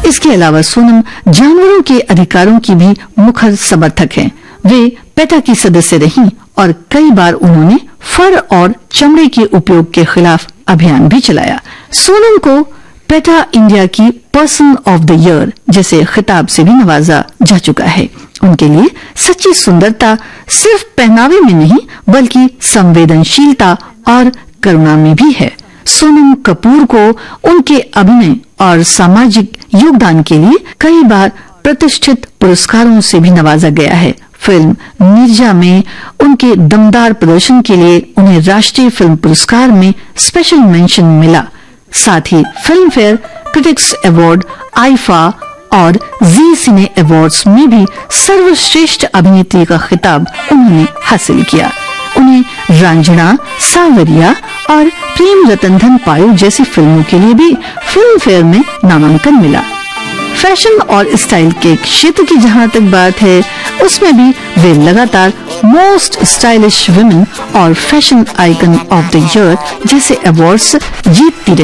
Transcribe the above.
इसके अलावा सोनम जानवरों के अधिकारों की भी मुखर समर्थक हैं। वे पेटा की सदस्य रहीं और कई बार उन्होंने फर और चमड़े के उपयोग के खिलाफ अभियान भी चलाया। सोनम को पेटा इंडिया की पर्सन ऑफ द ईयर जैसे खिताब से भी नवाजा जा चुका है। उनके लिए सच्ची सुंदरता सिर्फ पहनावे में नहीं बल्कि संवेदनशीलता और करुणा में भी है। सोनम कपूर को उनके अभिनय और सामाजिक योगदान के लिए कई बार प्रतिष्ठित पुरस्कारों से भी नवाजा गया है। फिल्म मिर्जा में उनके दमदार प्रदर्शन के लिए उन्हें राष्ट्रीय फिल्म पुरस्कार में स्पेशल मेंशन मिला। साथ ही film fair, critics award, IIFA और जी सिने अवार्ड्स में भी सर्वश्रेष्ठ अभिनेत्री का खिताब उन्होंने हासिल किया। उन्हें रांझना, सावरिया और प्रेम रतन धन पायो जैसी फिल्मों के लिए भी फिल्म फेयर में नामांकन मिला। फैशन और स्टाइल के क्षेत्र की जहां तक बात है, उसमें भी वे लगातार मोस्ट स्टाइलिश वुमेन और fashion icon of the year जैसे अवार्ड्स जीतती रही।